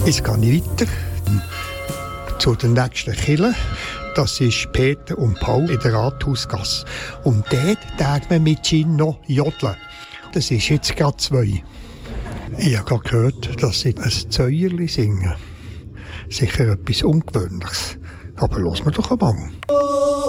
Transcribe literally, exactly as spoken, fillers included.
Jetzt gehe ich weiter zu der nächsten Kirche. Das ist Peter und Paul in der Rathausgasse. Und dort darf man mit Gin noch jodeln. Das ist jetzt gerade zwei. Ich habe gerade gehört, dass sie ein Zäuerli singen. Sicher etwas Ungewöhnliches. Aber hören wir doch einmal.